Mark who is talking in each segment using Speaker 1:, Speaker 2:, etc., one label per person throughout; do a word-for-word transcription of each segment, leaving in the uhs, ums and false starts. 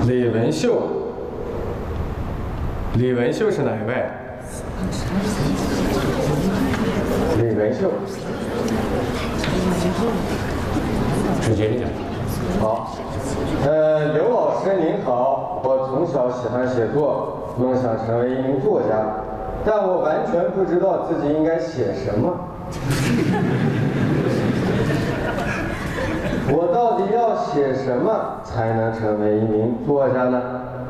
Speaker 1: 李文秀，李文秀是哪一位？李文秀，
Speaker 2: 直接点。
Speaker 1: 好。呃，刘老师您好，我从小喜欢写作，梦想成为一名作家，但我完全不知道自己应该写什么。我到底要写什么才能成为一名作家呢？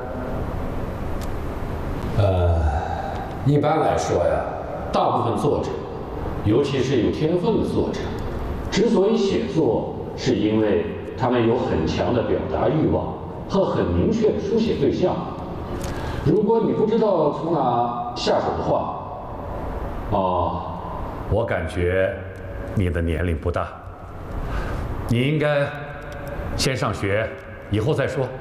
Speaker 2: 呃，一般来说呀，大部分作者，尤其是有天分的作者，之所以写作，是因为他们有很强的表达欲望和很明确的书写对象。如果你不知道从哪下手的话，哦，我感觉你的年龄不大，你应该先上学，以后再说。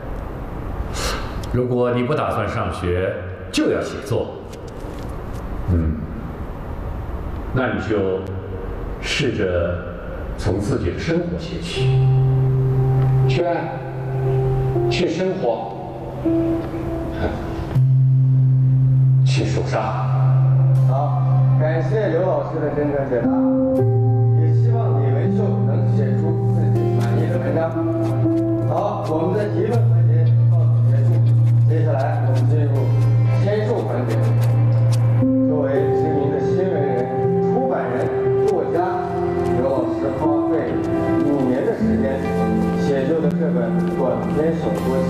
Speaker 2: 如果你不打算上学，就要写作，嗯，那你就试着从自己的生活写起，去爱，去生活，去手上。
Speaker 1: 好，感谢刘老师的真诚解答，也希望李文秀能写出自己满意的文章。好，我们的提问环节到此结束，接下来我们进入签售环节。作为知名的新闻人、出版人、作家，刘老师花费五年的时间写就的这本短篇小说